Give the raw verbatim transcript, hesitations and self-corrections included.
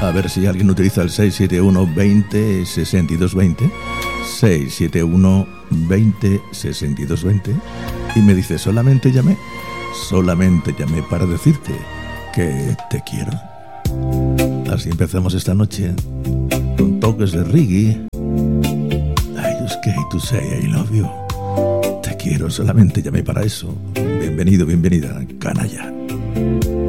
A ver si alguien utiliza el seis siete uno veinte sesenta y dos veinte. seis siete uno veinte sesenta y dos veinte. Y me dice, solamente llamé. Solamente llamé para decirte que te quiero. Así empezamos esta noche, con toques de reggae. I just came to say I love you. Te quiero, solamente llamé para eso. Bienvenido, bienvenida, canalla.